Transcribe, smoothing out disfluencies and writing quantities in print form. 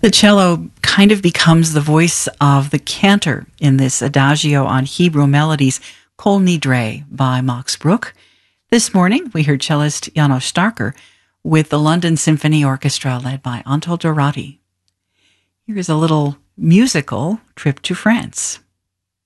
The cello kind of becomes the voice of the cantor in this adagio on Hebrew melodies, Kol Nidre by Max Bruch. This morning, we heard cellist Janos Starker with the London Symphony Orchestra led by Anto Dorati. Here is a little musical trip to France.